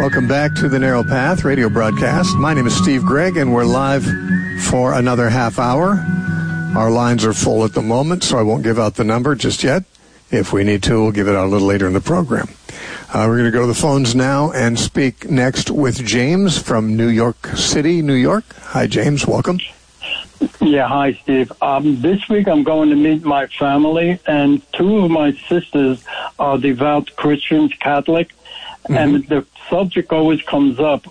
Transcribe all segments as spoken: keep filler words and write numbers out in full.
Welcome back to the Narrow Path radio broadcast. My name is Steve Gregg, and we're live for another half hour. Our lines are full at the moment, so I won't give out the number just yet. If we need to, we'll give it out a little later in the program. Uh, we're going to go to the phones now and speak next with James from New York City, New York. Hi, James. Welcome. Yeah, hi, Steve. Um, this week I'm going to meet my family, and two of my sisters are devout Christians, Catholic, mm-hmm. and the subject always comes up.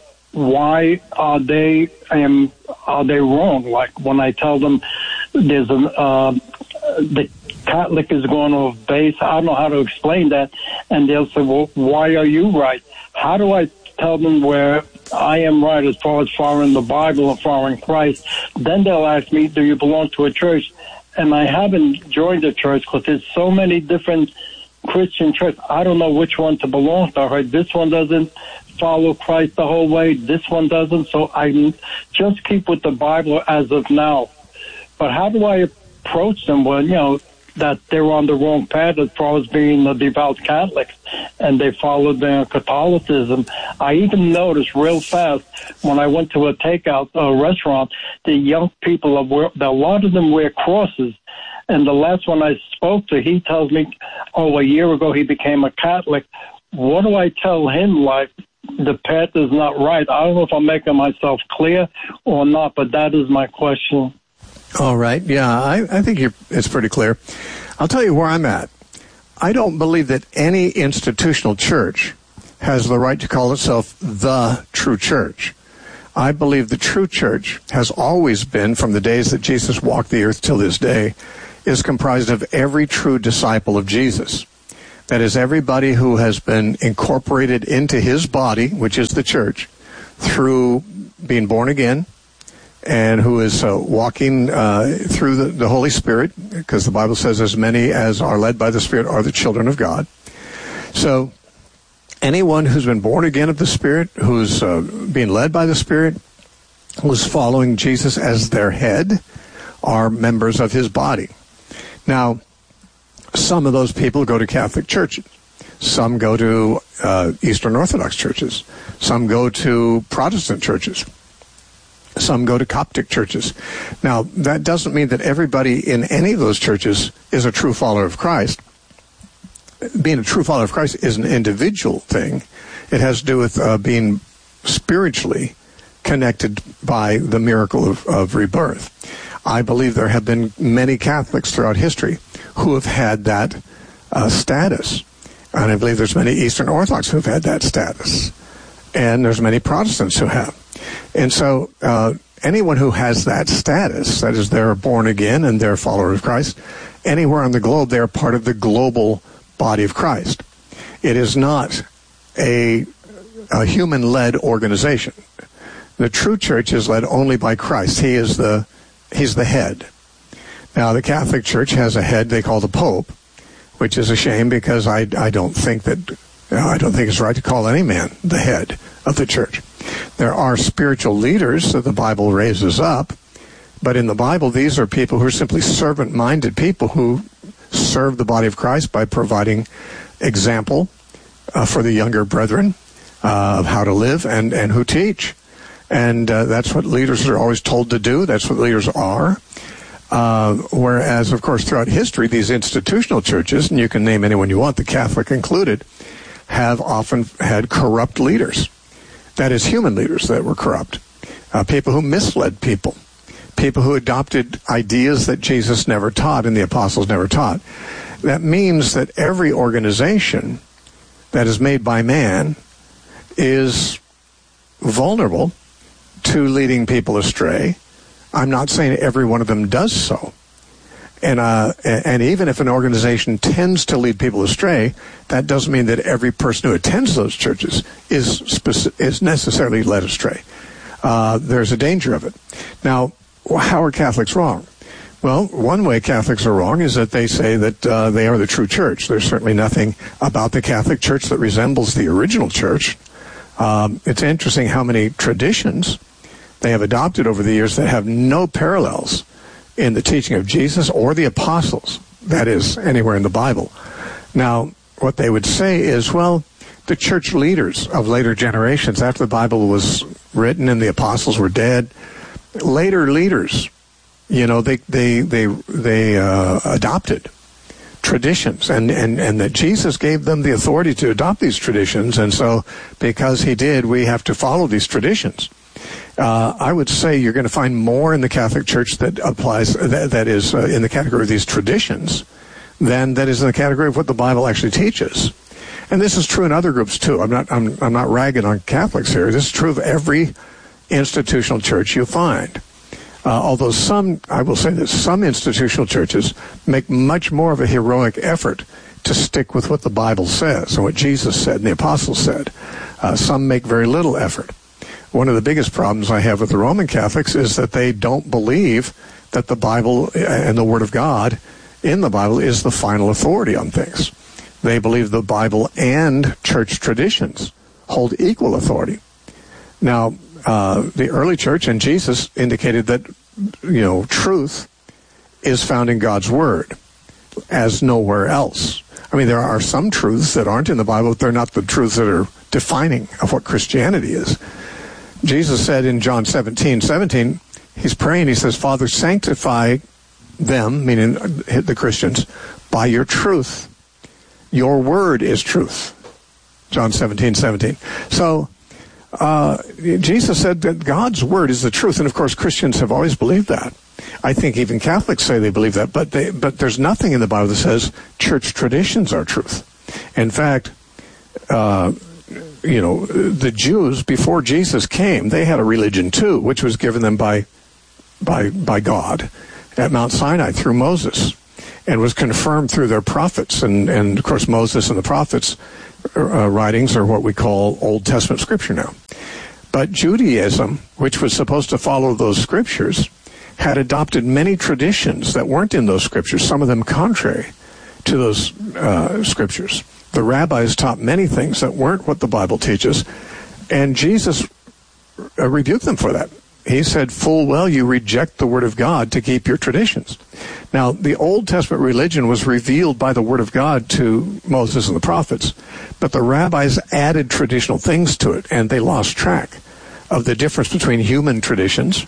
Why are they um, are they wrong? Like when I tell them there's a uh, the Catholic is going off base, I don't know how to explain that, and they'll say, "Well, why are you right?" How do I tell them where I am right as far as following the Bible and following Christ? Then they'll ask me, "Do you belong to a church?" And I haven't joined a church because there's so many different Christian churches. I don't know which one to belong to. Right? This one doesn't follow Christ the whole way. This one doesn't. So I just keep with the Bible as of now. But how do I approach them when, you know, that they're on the wrong path as far as being a devout Catholic and they follow their Catholicism? I even noticed real fast when I went to a takeout uh, restaurant, the young people, are, a lot of them wear crosses. And the last one I spoke to, he tells me, oh, a year ago he became a Catholic. What do I tell him? Like, the path is not right. I don't know if I'm making myself clear or not, but that is my question. All right. Yeah, I, I think you're, it's pretty clear. I'll tell you where I'm at. I don't believe that any institutional church has the right to call itself the true church. I believe the true church has always been, from the days that Jesus walked the earth till this day, is comprised of every true disciple of Jesus. That is, everybody who has been incorporated into his body, which is the church, through being born again, and who is uh, walking uh, through the, the Holy Spirit, because the Bible says as many as are led by the Spirit are the children of God. So anyone who's been born again of the Spirit, who's uh, being led by the Spirit, who's following Jesus as their head, are members of his body. Now, some of those people go to Catholic churches. Some go to uh, Eastern Orthodox churches. Some go to Protestant churches. Some go to Coptic churches. Now, that doesn't mean that everybody in any of those churches is a true follower of Christ. Being a true follower of Christ is an individual thing. It has to do with uh, being spiritually connected by the miracle of, of rebirth. I believe there have been many Catholics throughout history who have had that uh, status. And I believe there's many Eastern Orthodox who have had that status. And there's many Protestants who have. And so uh, anyone who has that status, that is, they're born again and they're a follower of Christ, anywhere on the globe, they're part of the global body of Christ. It is not a, a human-led organization. The true church is led only by Christ. He is the, he's the head. Now, the Catholic Church has a head they call the Pope, which is a shame because I, I don't think that, you know, I don't think it's right to call any man the head of the church. There are spiritual leaders that the Bible raises up, but in the Bible, these are people who are simply servant-minded people who serve the body of Christ by providing example uh, for the younger brethren uh, of how to live, and, and who teach. And uh, that's what leaders are always told to do. That's what leaders are. Uh, whereas, of course, throughout history, these institutional churches, and you can name anyone you want, the Catholic included, have often had corrupt leaders. That is, human leaders that were corrupt. Uh, people who misled people. People who adopted ideas that Jesus never taught and the apostles never taught. That means that every organization that is made by man is vulnerable to leading people astray. I'm not saying every one of them does so. And uh, and even if an organization tends to lead people astray, that doesn't mean that every person who attends those churches is speci- is necessarily led astray. Uh, there's a danger of it. Now, how are Catholics wrong? Well, one way Catholics are wrong is that they say that uh, they are the true church. There's certainly nothing about the Catholic Church that resembles the original church. Um, it's interesting how many traditions they have adopted over the years that have no parallels in the teaching of Jesus or the apostles, that is, anywhere in the Bible. Now, what they would say is, well, the church leaders of later generations, after the Bible was written and the apostles were dead, later leaders, you know, they they they they uh, adopted traditions, and, and, and that Jesus gave them the authority to adopt these traditions, and so because he did, we have to follow these traditions. Uh, I would say you're going to find more in the Catholic Church that applies, that, that is uh, in the category of these traditions, than that is in the category of what the Bible actually teaches. And this is true in other groups too. I'm not I'm I'm not ragging on Catholics here. This is true of every institutional church you find. Uh, although some, I will say that some institutional churches make much more of a heroic effort to stick with what the Bible says and what Jesus said and the apostles said. Uh, some make very little effort. One of the biggest problems I have with the Roman Catholics is that they don't believe that the Bible and the Word of God in the Bible is the final authority on things. They believe the Bible and church traditions hold equal authority. Now, uh, the early church and Jesus indicated that, you know, truth is found in God's Word as nowhere else. I mean, there are some truths that aren't in the Bible, but they're not the truths that are defining of what Christianity is. Jesus said in John seventeen seventeen, he's praying, he says, Father, sanctify them, meaning the Christians, by your truth. Your word is truth. John seventeen seventeen. So, uh, Jesus said that God's word is the truth, and of course Christians have always believed that. I think even Catholics say they believe that, but they, but there's nothing in the Bible that says church traditions are truth. In fact, uh, you know, the Jews, before Jesus came, they had a religion too, which was given them by, by, by God at Mount Sinai through Moses, and was confirmed through their prophets. And, and of course, Moses and the prophets' uh, writings are what we call Old Testament scripture now. But Judaism, which was supposed to follow those scriptures, had adopted many traditions that weren't in those scriptures, some of them contrary to those uh, scriptures. The rabbis taught many things that weren't what the Bible teaches, and Jesus uh, rebuked them for that. He said, full well, you reject the Word of God to keep your traditions. Now, the Old Testament religion was revealed by the Word of God to Moses and the prophets, but the rabbis added traditional things to it, and they lost track of the difference between human traditions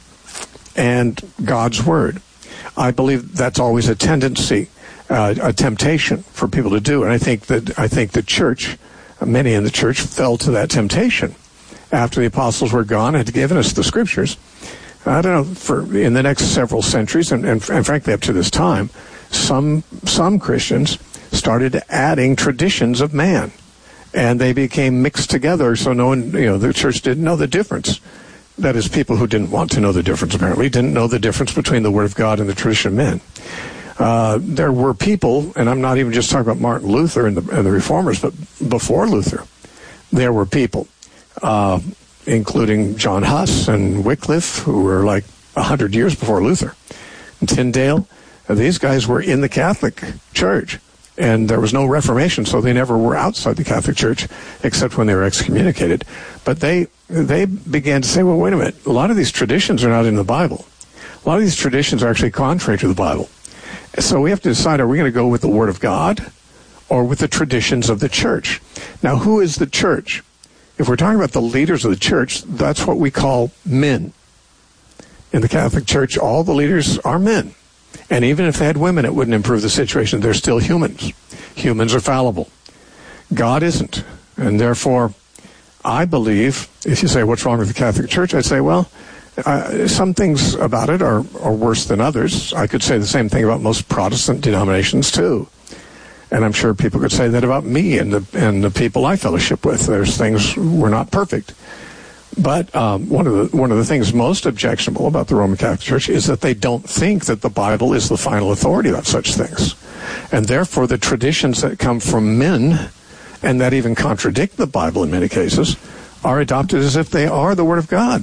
and God's Word. I believe that's always a tendency, uh, a temptation for people to do, and I think that I think the church, many in the church, fell to that temptation after the apostles were gone and had given us the scriptures. I don't know, for in the next several centuries, and, and, and frankly up to this time, some some Christians started adding traditions of man, and they became mixed together. So no one, you know, the church didn't know the difference. That is, people who didn't want to know the difference, apparently, didn't know the difference between the Word of God and the tradition of men. Uh, there were people, and I'm not even just talking about Martin Luther and the, and the Reformers, but before Luther, there were people, uh, including John Huss and Wycliffe, who were like a hundred years before Luther, and Tyndale. Uh, these guys were in the Catholic Church, and there was no Reformation, so they never were outside the Catholic Church, except when they were excommunicated. But they they began to say, well, wait a minute, a lot of these traditions are not in the Bible. A lot of these traditions are actually contrary to the Bible. So we have to decide, are we going to go with the Word of God or with the traditions of the church? Now, who is the church? If we're talking about the leaders of the church, that's what we call men. In the Catholic Church, all the leaders are men. And even if they had women, it wouldn't improve the situation. They're still humans. Humans are fallible. God isn't. And therefore, I believe, if you say, what's wrong with the Catholic Church? I'd say, well, uh, some things about it are, are worse than others. I could say the same thing about most Protestant denominations, too. And I'm sure people could say that about me and the and the people I fellowship with. There's things, we're not perfect. But um, one of the one of the things most objectionable about the Roman Catholic Church is that they don't think that the Bible is the final authority about such things. And therefore, the traditions that come from men, and that even contradict the Bible in many cases, are adopted as if they are the Word of God.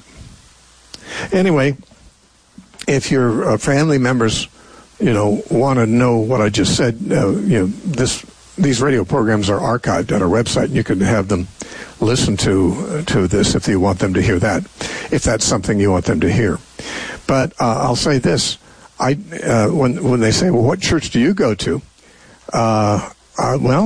Anyway, if your uh, family members, you know, want to know what I just said, uh, you know, this these radio programs are archived at our website, and you can have them listen to uh, to this if you want them to hear that, if that's something you want them to hear. But uh, I'll say this: I uh, when when they say, "Well, what church do you go to?" Uh, uh, well,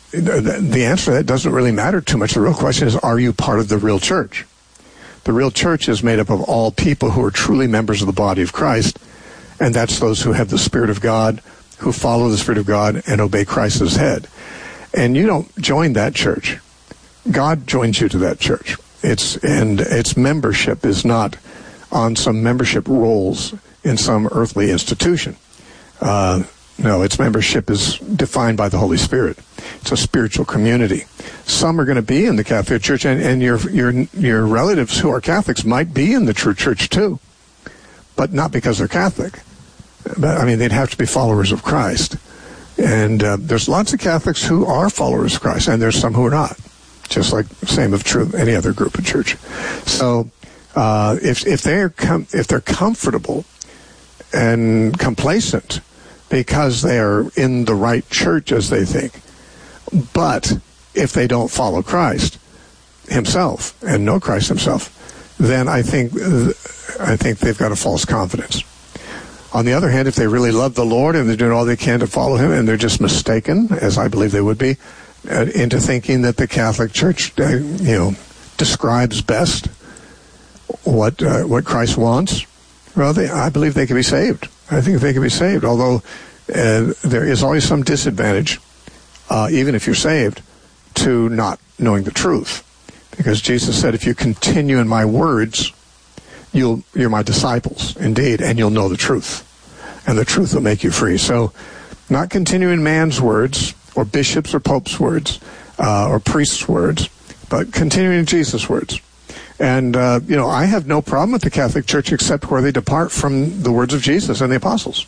the answer to that doesn't really matter too much. The real question is, are you part of the real church? The real church is made up of all people who are truly members of the body of Christ, and that's those who have the Spirit of God, who follow the Spirit of God and obey Christ as head. And you don't join that church. God joins you to that church. It's and its membership is not on some membership rolls in some earthly institution. Uh, no, its membership is defined by the Holy Spirit. It's a spiritual community. Some are going to be in the Catholic Church, and, and your your your relatives who are Catholics might be in the true church too, but not because they're Catholic. But I mean, they'd have to be followers of Christ. And uh, there's lots of Catholics who are followers of Christ, and there's some who are not. Just like same of true any other group of church. So uh, if if they're com- if they're comfortable and complacent because they are in the right church as they think, but if they don't follow Christ himself and know Christ himself, then I think I think they've got a false confidence. On the other hand, if they really love the Lord and they're doing all they can to follow him, and they're just mistaken, as I believe they would be, uh, into thinking that the Catholic Church, uh, you know, describes best what uh, what Christ wants, well, they, I believe they can be saved. I think they can be saved, although uh, there is always some disadvantage, uh, even if you're saved, to not knowing the truth. Because Jesus said, if you continue in my words, you'll, you're my disciples, indeed, and you'll know the truth. And the truth will make you free. So not continuing man's words, or bishops' or popes' words, uh, or priests' words, but continuing Jesus' words. And, uh, you know, I have no problem with the Catholic Church except where they depart from the words of Jesus and the apostles.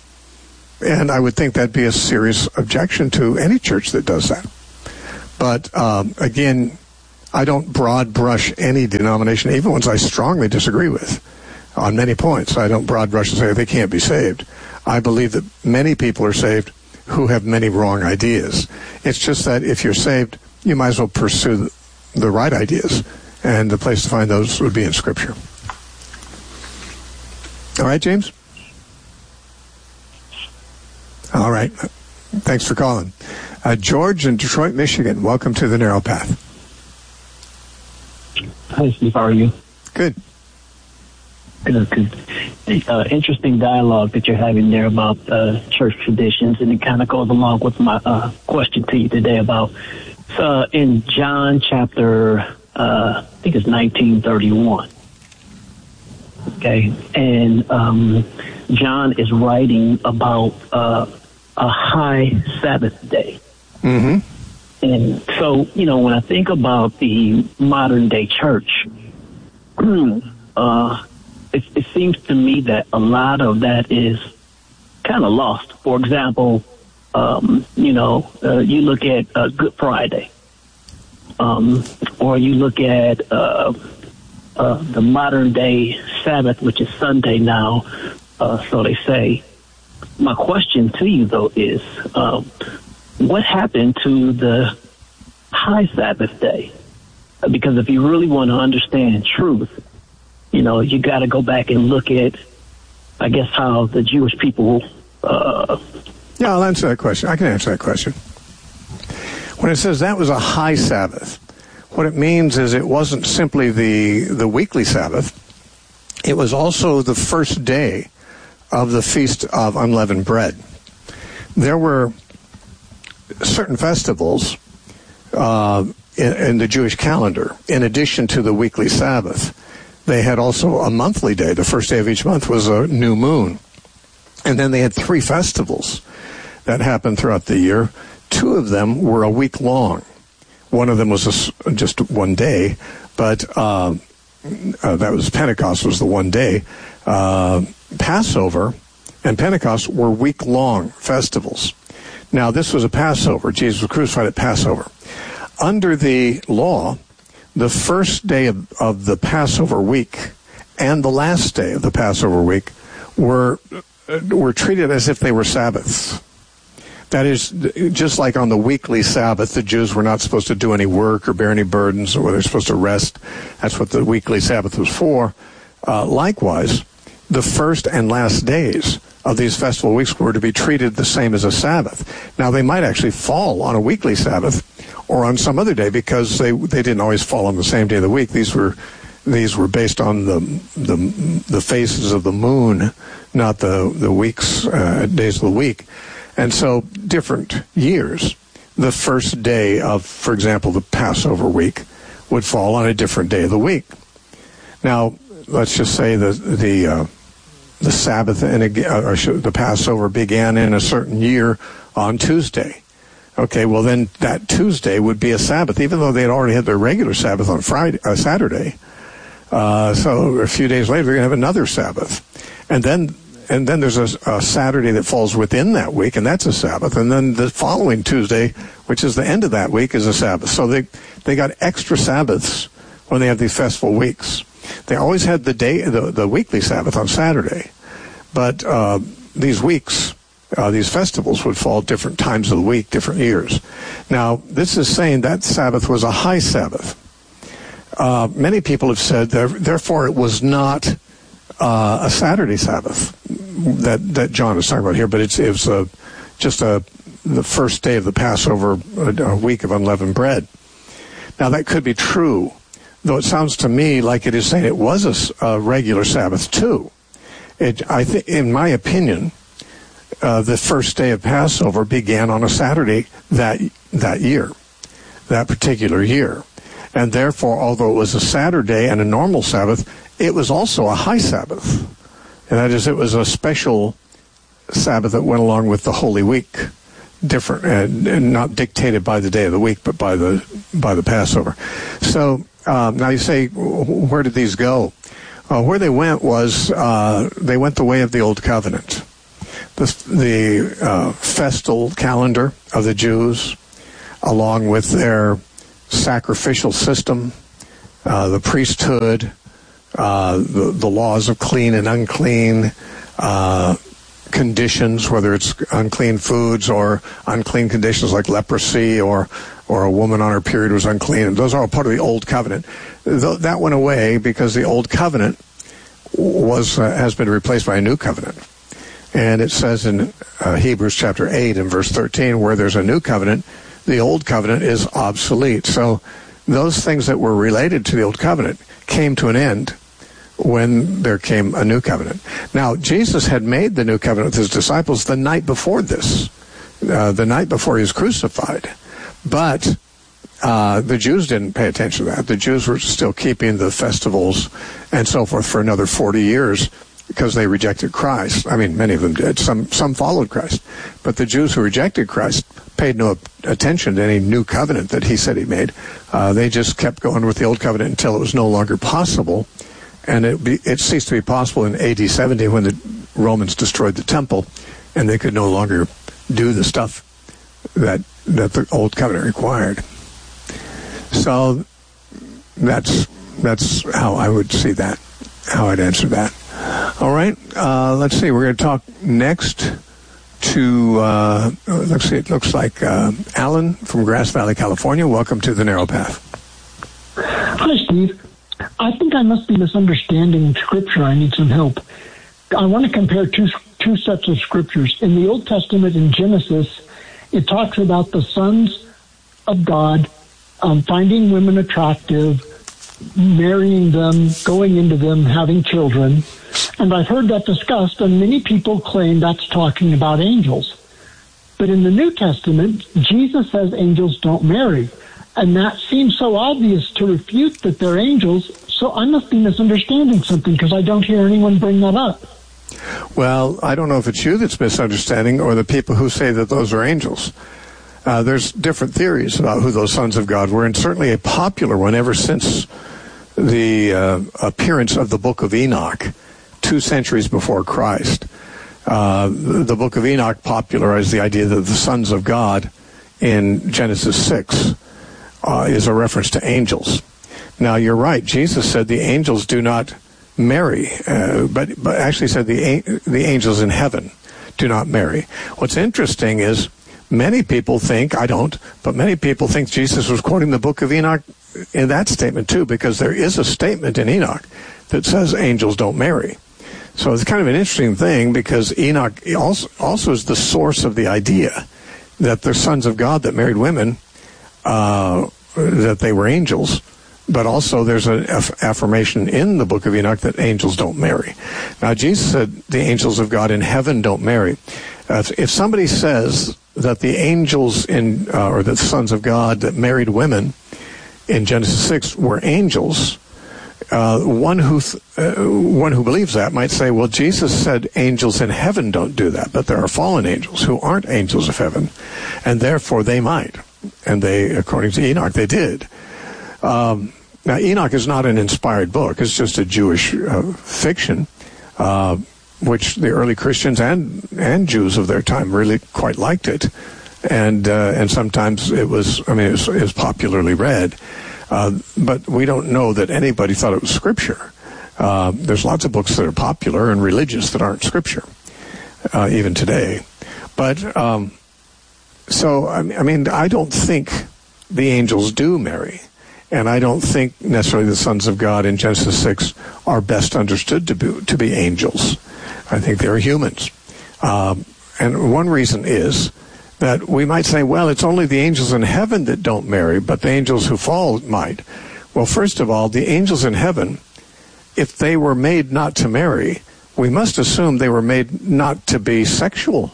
And I would think that'd be a serious objection to any church that does that. But, um, again, I don't broad brush any denomination, even ones I strongly disagree with on many points. I don't broad brush and say they can't be saved. I believe that many people are saved who have many wrong ideas. It's just that if you're saved, you might as well pursue the right ideas. And the place to find those would be in Scripture. All right, James? All right. Thanks for calling. Uh, George in Detroit, Michigan. Welcome to the Narrow Path. Hi, Steve. How are you? Good. Good. Good. Uh, interesting dialogue that you're having there about uh, church traditions, and it kind of goes along with my uh, question to you today about uh, in John chapter, uh, I think it's nineteen thirty-one. Okay, and um, John is writing about uh, a high Sabbath day. Mm-hmm. And so, you know, when I think about the modern day church, uh, it, it seems to me that a lot of that is kind of lost. For example, um, you know, uh, you look at uh, Good Friday, um, or you look at uh, uh, the modern day Sabbath, which is Sunday now, uh, so they say. My question to you, though, is um, what happened to the high Sabbath day? Because if you really want to understand truth, you know, you got to go back and look at, I guess, how the Jewish people... Uh, yeah, I'll answer that question. I can answer that question. When it says that was a high Sabbath, what it means is it wasn't simply the, the weekly Sabbath. It was also the first day of the Feast of Unleavened Bread. There were certain festivals uh, in, in the Jewish calendar, in addition to the weekly Sabbath. They had also a monthly day. The first day of each month was a new moon. And then they had three festivals that happened throughout the year. Two of them were a week long. One of them was a, just one day, but uh, uh, that was Pentecost was the one day. Uh, Passover and Pentecost were week-long festivals. Now, this was a Passover. Jesus was crucified at Passover. Under the law, the first day of, of the Passover week and the last day of the Passover week were were treated as if they were Sabbaths. That is, just like on the weekly Sabbath, the Jews were not supposed to do any work or bear any burdens, or they're supposed to rest. That's what the weekly Sabbath was for. Uh, likewise, the first and last days of these festival weeks were to be treated the same as a Sabbath. Now, they might actually fall on a weekly Sabbath or on some other day because they they didn't always fall on the same day of the week. These were these were based on the the, the phases of the moon, not the the weeks uh, days of the week, and so different years. The first day of, for example, the Passover week would fall on a different day of the week. Now, let's just say the the uh, the Sabbath and or the Passover began in a certain year on Tuesday. Okay, well then that Tuesday would be a Sabbath, even though they had already had their regular Sabbath on Friday, uh, Saturday. Uh, so a few days later, they're going to have another Sabbath, and then and then there's a, a Saturday that falls within that week, and that's a Sabbath. And then the following Tuesday, which is the end of that week, is a Sabbath. So they they got extra Sabbaths when they have these festival weeks. They always had the day the, the weekly Sabbath on Saturday, but uh, these weeks. Uh, these festivals would fall different times of the week, different years. Now, this is saying that Sabbath was a high Sabbath. Uh, many people have said, there, therefore, it was not uh, a Saturday Sabbath that that John is talking about here, but it's, it was a, just a the first day of the Passover, a, a week of unleavened bread. Now, that could be true, though it sounds to me like it is saying it was a, a regular Sabbath too. It, I think, in my opinion. Uh, the first day of Passover began on a Saturday that that year, that particular year. And therefore, although it was a Saturday and a normal Sabbath, it was also a high Sabbath. And that is, it was a special Sabbath that went along with the Holy Week, different, and, and not dictated by the day of the week, but by the by the Passover. So um, now you say, where did these go? Uh, where they went was, uh, they went the way of the Old Covenant. The, the uh, festal calendar of the Jews, along with their sacrificial system, uh, the priesthood, uh, the, the laws of clean and unclean, uh, conditions, whether it's unclean foods or unclean conditions like leprosy or or a woman on her period was unclean. And those are all part of the Old Covenant. Th- that went away because the Old Covenant was uh, has been replaced by a New Covenant. And it says in uh, Hebrews chapter eight and verse thirteen, where there's a new covenant, the old covenant is obsolete. So those things that were related to the old covenant came to an end when there came a new covenant. Now, Jesus had made the new covenant with his disciples the night before this, uh, the night before he was crucified. But uh, the Jews didn't pay attention to that. The Jews were still keeping the festivals and so forth for another forty years. Because they rejected Christ. I mean, many of them did. Some some followed Christ. But the Jews who rejected Christ paid no attention to any new covenant that he said he made. Uh, they just kept going with the old covenant until it was no longer possible. And it, be, it ceased to be possible in A D seventy when the Romans destroyed the temple, and they could no longer do the stuff that that the old covenant required. So that's that's how I would see that, how I'd answer that. All right, uh, let's see. We're going to talk next to, uh, let's see, it looks like uh, Alan from Grass Valley, California. Welcome to The Narrow Path. Hi, Steve. I think I must be misunderstanding Scripture. I need some help. I want to compare two two sets of Scriptures. In the Old Testament, in Genesis, it talks about the sons of God um, finding women attractive, marrying them, going into them, having children. And I've heard that discussed, and many people claim that's talking about angels. But in the New Testament, Jesus says angels don't marry. And that seems so obvious to refute that they're angels, so I must be misunderstanding something because I don't hear anyone bring that up. Well, I don't know if it's you that's misunderstanding or the people who say that those are angels. Uh, there's different theories about who those sons of God were, and certainly a popular one ever since the uh, appearance of the Book of Enoch, two centuries before Christ. Uh, the, the Book of Enoch popularized the idea that the sons of God in Genesis six uh, is a reference to angels. Now, you're right. Jesus said the angels do not marry, uh, but, but actually said the, the angels in heaven do not marry. What's interesting is many people think, I don't, but many people think Jesus was quoting the Book of Enoch in that statement too, because there is a statement in Enoch that says angels don't marry. So it's kind of an interesting thing because Enoch also, also is the source of the idea that they're sons of God that married women, uh, that they were angels. But also there's an aff- affirmation in the book of Enoch that angels don't marry. Now, Jesus said the angels of God in heaven don't marry. Uh, if somebody says that the angels in, uh, or the sons of God that married women in Genesis six were angels, uh, one who th- uh, one who believes that might say, well, Jesus said angels in heaven don't do that, but there are fallen angels who aren't angels of heaven, and therefore they might. And they, according to Enoch, they did. Um, Now, Enoch is not an inspired book. It's just a Jewish uh, fiction, uh, which the early Christians and and Jews of their time really quite liked it. And uh, and sometimes it was, I mean, it was, it was popularly read. Uh, but we don't know that anybody thought it was Scripture. Uh, there's lots of books that are popular and religious that aren't Scripture, uh, even today. But, um, so, I mean, I don't think the angels do marry. And I don't think necessarily the sons of God in Genesis six are best understood to be, to be angels. I think they're humans. Um, and one reason is that we might say, well, it's only the angels in heaven that don't marry, but the angels who fall might. Well, first of all, the angels in heaven, if they were made not to marry, we must assume they were made not to be sexual,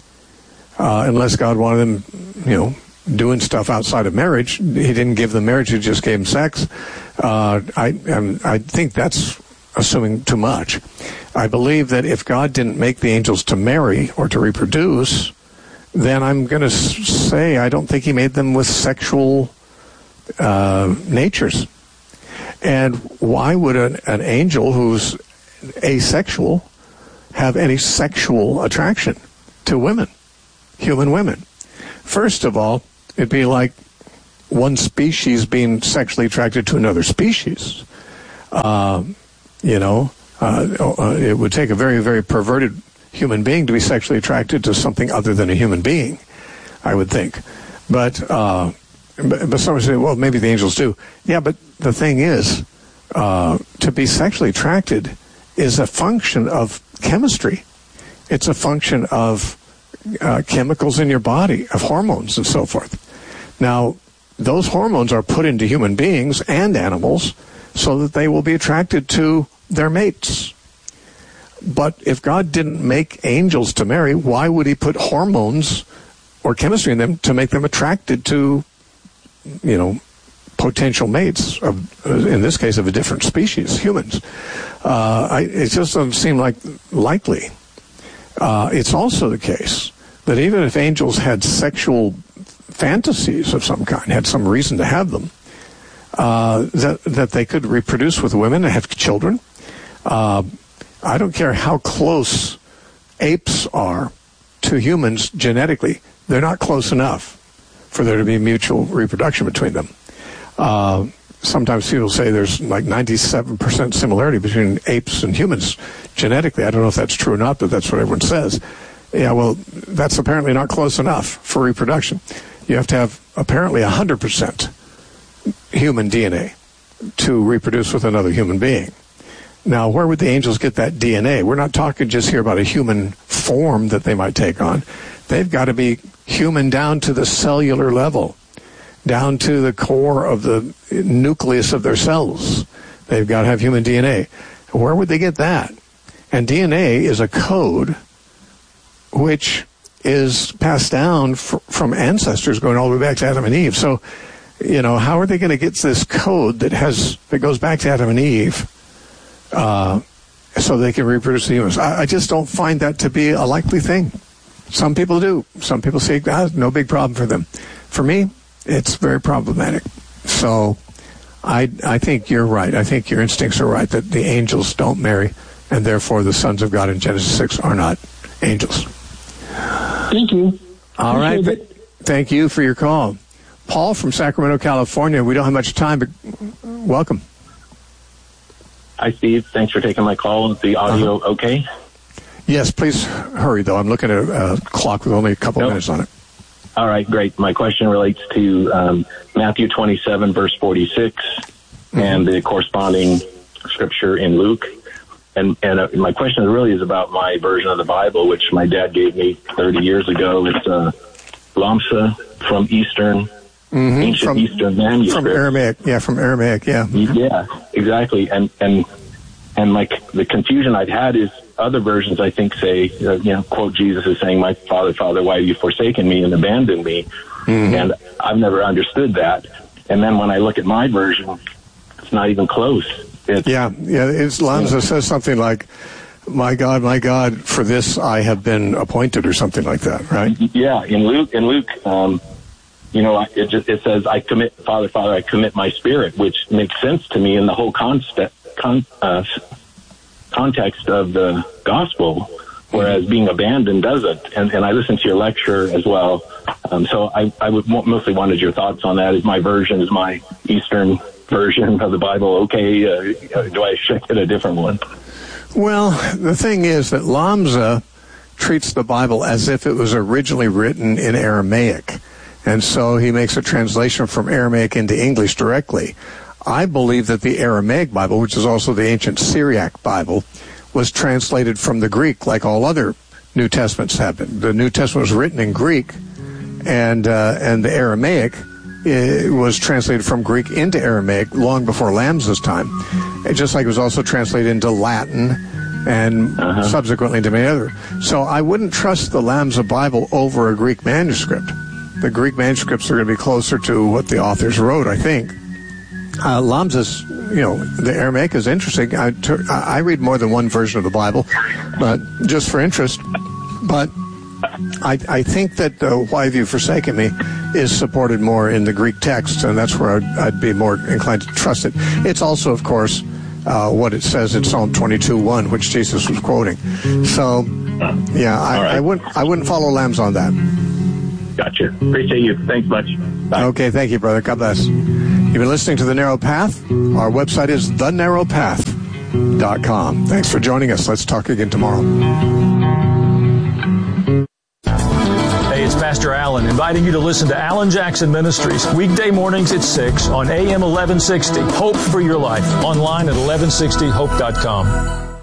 uh, unless God wanted them, you know, doing stuff outside of marriage. He didn't give them marriage, he just gave them sex. Uh, I, um, I think that's assuming too much. I believe that if God didn't make the angels to marry or to reproduce, then I'm going to say I don't think he made them with sexual uh, natures. And why would an, an angel who's asexual have any sexual attraction to women, human women? First of all, it'd be like one species being sexually attracted to another species. Uh, you know, uh, uh, it would take a very, very perverted human being to be sexually attracted to something other than a human being, I would think. But, uh, but, but some say, well, maybe the angels do. Yeah, but the thing is, uh, to be sexually attracted is a function of chemistry. It's a function of Uh, chemicals in your body, of hormones and so forth. Now, those hormones are put into human beings and animals so that they will be attracted to their mates. But if God didn't make angels to marry, why would he put hormones or chemistry in them to make them attracted to, you know, potential mates, of, in this case, of a different species, humans? Uh, I, it just doesn't seem like likely. Uh, it's also the case that even if angels had sexual fantasies of some kind, had some reason to have them, uh, that that they could reproduce with women and have children. Uh, I don't care how close apes are to humans genetically; they're not close enough for there to be mutual reproduction between them. Uh, sometimes people say there's like ninety-seven percent similarity between apes and humans genetically. I don't know if that's true or not, but that's what everyone says. Yeah, well, that's apparently not close enough for reproduction. You have to have apparently one hundred percent human D N A to reproduce with another human being. Now, where would the angels get that D N A? We're not talking just here about a human form that they might take on. They've got to be human down to the cellular level, down to the core of the nucleus of their cells. They've got to have human D N A. Where would they get that? And D N A is a code which is passed down fr- from ancestors going all the way back to Adam and Eve. So, you know, how are they going to get this code that has that goes back to Adam and Eve uh, so they can reproduce the humans? I, I just don't find that to be a likely thing. Some people do. Some people say, ah, no big problem for them. For me, it's very problematic. So I, I think you're right. I think your instincts are right that the angels don't marry, and therefore the sons of God in Genesis six are not angels. Thank you. All right. Th- thank you for your call. Paul from Sacramento, California. We don't have much time, but welcome. Hi, Steve. Thanks for taking my call. Is the audio uh-huh. okay? Yes, please hurry, though. I'm looking at a clock with only a couple nope. minutes on it. All right, great. My question relates to um, Matthew twenty-seven, verse forty-six, mm-hmm. and the corresponding scripture in Luke. and and uh, my question really is about my version of the Bible, which my dad gave me thirty years ago. It's uh, Lamsa from Eastern, mm-hmm. ancient from, Eastern manuscript. From Aramaic, yeah, from Aramaic, yeah. Yeah, exactly. And and and my the confusion I'd had is other versions, I think, say, uh, you know, quote Jesus as saying, "My Father, Father, why have you forsaken me and abandoned me?" Mm-hmm. And I've never understood that. And then when I look at my version, it's not even close. It's, yeah, yeah. It's Lamsa says something like, "My God, my God, for this I have been appointed," or something like that, right? Yeah. In Luke, in Luke, um, you know, it just it says, "I commit, Father, Father, I commit my spirit," which makes sense to me in the whole concept, con, uh, context of the gospel, whereas being abandoned doesn't. And, and I listened to your lecture as well. Um, so I, I would mostly wanted your thoughts on that. Is my version, is my Eastern version of the Bible okay? Uh, do I check it a different one? Well, the thing is that Lamsa treats the Bible as if it was originally written in Aramaic. And so he makes a translation from Aramaic into English directly. I believe that the Aramaic Bible, which is also the ancient Syriac Bible, was translated from the Greek like all other New Testaments have been. The New Testament was written in Greek, and uh, and the Aramaic uh, was translated from Greek into Aramaic long before Lamsa's time. It, just like it was also translated into Latin and uh-huh. subsequently into many other. So I wouldn't trust the Lamsa Bible over a Greek manuscript. The Greek manuscripts are going to be closer to what the authors wrote, I think. Uh, Lamsa's, you know, the Aramaic is interesting. I, ter- I read more than one version of the Bible, but just for interest. But I, I think that uh, "Why have you forsaken me" is supported more in the Greek text, and that's where I'd, I'd be more inclined to trust it. It's also, of course, uh, what it says in Psalm twenty-two one, which Jesus was quoting. So, yeah, I, right. I wouldn't I wouldn't follow Lambs on that. Gotcha. Appreciate you. Thanks much. Bye. Okay, thank you, brother. God bless. You've been listening to The Narrow Path. Our website is the narrow path dot com. Thanks for joining us. Let's talk again tomorrow. Hey, it's Pastor Allen inviting you to listen to Alan Jackson Ministries weekday mornings at six on A M eleven sixty. Hope for your life. Online at eleven sixty hope dot com.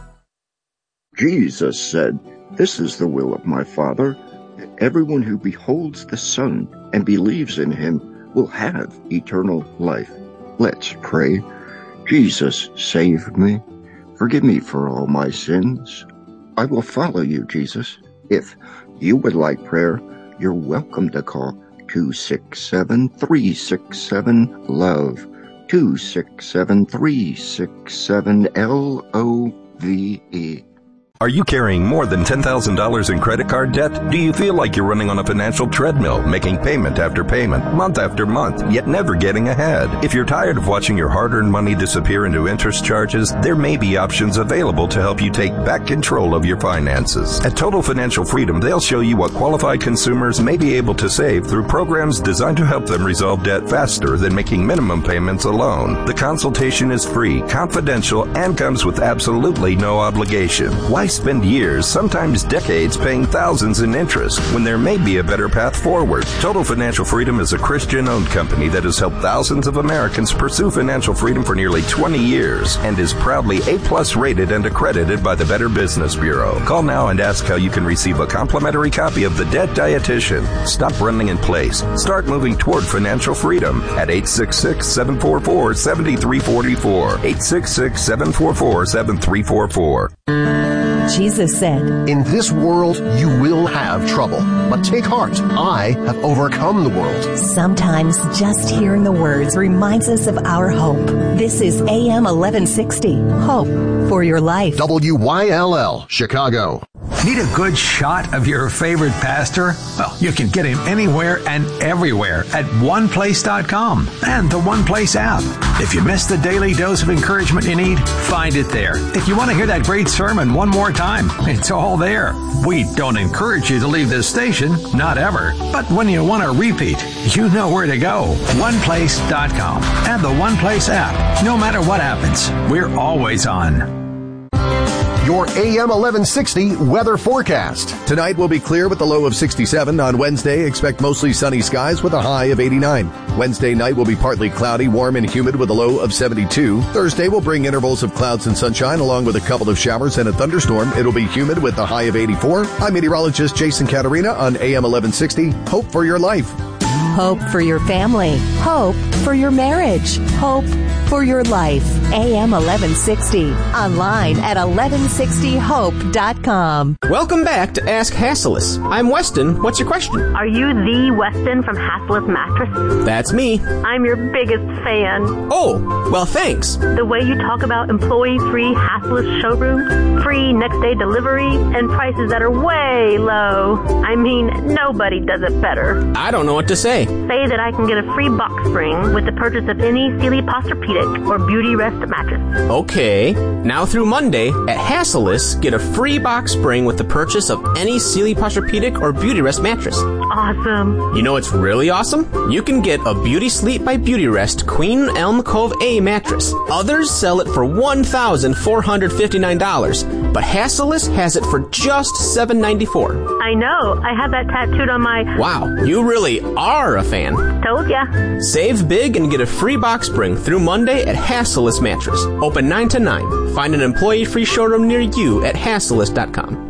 Jesus said, "This is the will of my Father, that everyone who beholds the Son and believes in him will have eternal life." Let's pray. Jesus, save me. Forgive me for all my sins. I will follow you, Jesus. If you would like prayer, you're welcome to call two six seven, three six seven, LOVE, two six seven, three six seven, L O V E. Are you carrying more than ten thousand dollars in credit card debt? Do you feel like you're running on a financial treadmill, making payment after payment, month after month, yet never getting ahead? If you're tired of watching your hard-earned money disappear into interest charges, there may be options available to help you take back control of your finances. At Total Financial Freedom, they'll show you what qualified consumers may be able to save through programs designed to help them resolve debt faster than making minimum payments alone. The consultation is free, confidential, and comes with absolutely no obligation. Why spend years, sometimes decades, paying thousands in interest when there may be a better path forward? Total Financial Freedom is a Christian-owned company that has helped thousands of Americans pursue financial freedom for nearly twenty years and is proudly A-plus rated and accredited by the Better Business Bureau. Call now and ask how you can receive a complimentary copy of The Debt Dietitian. Stop running in place. Start moving toward financial freedom at eight six six, seven four four, seven three four four, eight six six, seven four four, seven three four four. Jesus said, "In this world you will have trouble, but take heart, I have overcome the world." Sometimes just hearing the words reminds us of our hope. This is A M eleven sixty, Hope for Your Life. W Y L L, Chicago. Need a good shot of your favorite pastor? Well, you can get him anywhere and everywhere at one place dot com and the OnePlace app. If you missed the daily dose of encouragement you need, find it there. If you want to hear that great sermon one more time, it's all there. We don't encourage you to leave this station, not ever. But when you want a repeat, you know where to go. one place dot com and the OnePlace app. No matter what happens, we're always on. your A M eleven sixty weather forecast. Tonight will be clear with a low of sixty-seven. On Wednesday, expect mostly sunny skies with a high of eighty-nine. Wednesday night will be partly cloudy, warm and humid with a low of seventy-two. Thursday will bring intervals of clouds and sunshine along with a couple of showers and a thunderstorm. It'll be humid with a high of eighty-four. I'm meteorologist Jason Caterina on A M eleven sixty. Hope for your life. Hope for your family. Hope for your marriage. Hope for your life. A M eleven sixty. Online at eleven sixty hope dot com. Welcome back to Ask Hassellus. I'm Weston. What's your question? Are you the Weston from Hassellus Mattress? That's me. I'm your biggest fan. Oh, well, thanks. The way you talk about employee-free Hassellus showroom, free next-day delivery, and prices that are way low. I mean, nobody does it better. I don't know what to say. Say that I can get a free box spring with the purchase of any Sealy Posturepedic or Beauty Rest mattress. Okay. Now through Monday, at Hassellus, get a free box spring with the purchase of any Sealy Posturepedic or Beauty Rest mattress. Awesome. You know what's really awesome? You can get a Beauty Sleep by Beauty Rest Queen Elm Cove A mattress. Others sell it for one thousand four hundred fifty-nine dollars, but Hassellus has it for just seven hundred ninety-four dollars. I know. I have that tattooed on my... Wow, you really are a fan. Told ya. Save big and get a free box spring through Monday at Hassellus Mattress. Open nine to nine. Find an employee-free showroom near you at hassellus dot com.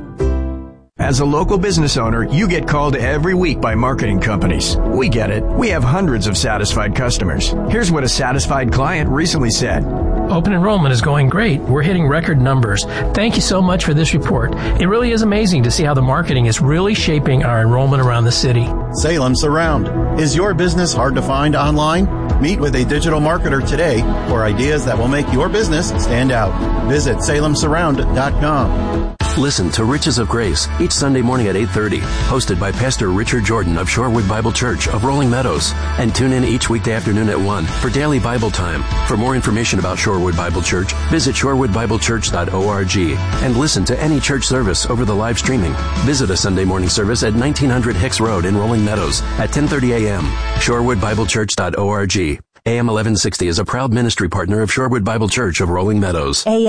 As a local business owner, you get called every week by marketing companies. We get it. We have hundreds of satisfied customers. Here's what a satisfied client recently said. Open enrollment is going great. We're hitting record numbers. Thank you so much for this report. It really is amazing to see how the marketing is really shaping our enrollment around the city. Salem Surround. Is your business hard to find online? Meet with a digital marketer today for ideas that will make your business stand out. Visit salem surround dot com. Listen to Riches of Grace each Sunday morning at eight thirty, hosted by Pastor Richard Jordan of Shorewood Bible Church of Rolling Meadows. And tune in each weekday afternoon at one for daily Bible time. For more information about Shorewood Bible Church, visit shorewood bible church dot org and listen to any church service over the live streaming. Visit a Sunday morning service at nineteen hundred Hicks Road in Rolling Meadows at ten thirty a.m. shorewood bible church dot org. A M eleven sixty is a proud ministry partner of Shorewood Bible Church of Rolling Meadows.